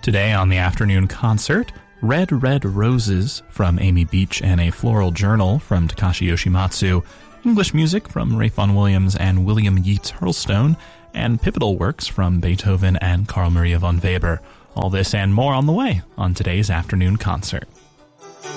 Today on the afternoon concert, Red Red Roses from Amy Beach and A Floral Journal from Takashi Yoshimatsu, English music from Ralph Vaughan Williams and William Yeats Hurlstone, and pivotal works from Beethoven and Carl Maria von Weber. All this and more on the way on today's afternoon concert.